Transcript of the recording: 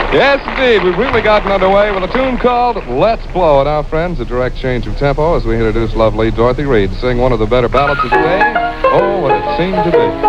Yes, indeed. We've really gotten underway with a tune called Let's Blow. Now, friends, a direct change of tempo as we introduce lovely Dorothy Reed to sing one of the better ballads of the day, Oh, What It Seemed to Be.